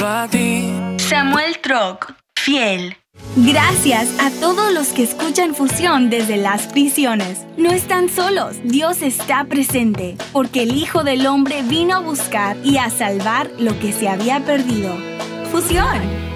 a ti. Samuel Troc, fiel. Gracias a todos los que escuchan Fusión desde las prisiones. No están solos, Dios está presente, porque el Hijo del Hombre vino a buscar y a salvar lo que se había perdido. Fusión.